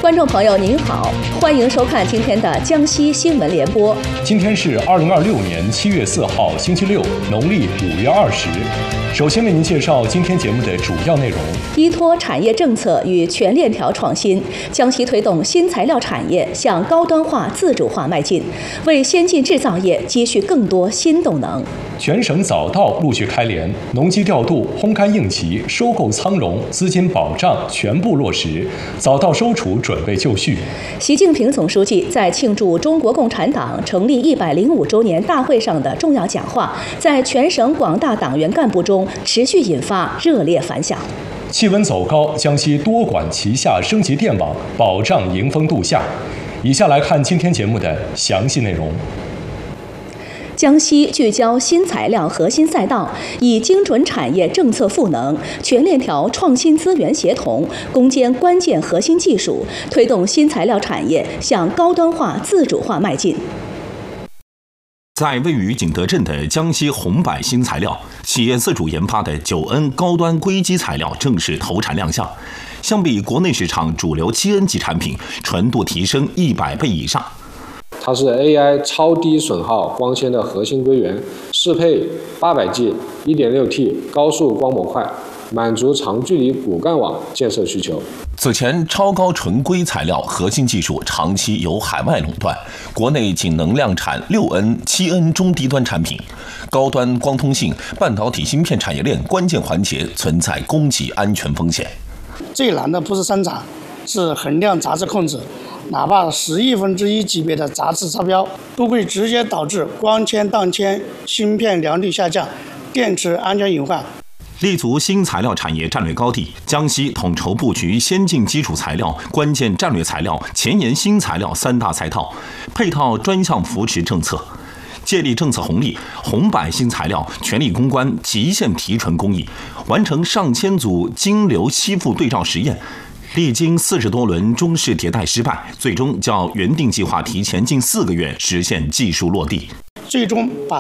观众朋友您好，欢迎收看今天的江西新闻联播。 今天是2026年7月4号，星期六，农历5月20。首先为您介绍今天节目的主要内容。 依托产业政策与全链条创新，江西推动新材料产业向高端化、自主化迈进，为先进制造业积蓄更多新动能。 全省早稻陆续开联，农机调度、烘干应急、收购仓容、资金保障全部落实，早稻收储准备就绪。 习近平总书记在庆祝中国共产党成立105周年大会上的重要讲话，在全省广大党员干部中持续引发热烈反响。 气温走高，江西多管齐下升级电网，保障迎风度夏。以下来看今天节目的详细内容。 江西聚焦新材料核心赛道，以精准产业政策赋能、全链条创新资源协同，攻坚关键核心技术，推动新材料产业向高端化、自主化迈进。 在位于景德镇的江西红柏新材料企业自主研发的9N 高端硅基材料正式投产亮相，相比国内市场主流7N 级产品，纯度提升100倍以上。 它是 AI 超低损耗光纤的核心硅源，适配800G 1.6T 高速光模块，满足长距离骨干网建设需求。 此前，超高纯硅材料核心技术长期由海外垄断，国内仅能量产6N、7N 中低端产品，高端光通信、半导体芯片产业链关键环节存在供给安全风险。 最难的不是生产，是衡量杂质控制。哪怕1/1000级别的杂质超标，都会直接导致光纤当铅、芯片良率下降、电池安全隐患。 立足新材料产业战略高地，江西统筹布局先进基础材料、关键战略材料、前沿新材料3大赛道，配套专项扶持政策。借力政策红利，红柏新材料全力攻关极限提纯工艺，完成上千组晶流吸附对照实验。历经40多轮中试迭代失败，最终较原定计划提前近4个月实现技术落地。 最终把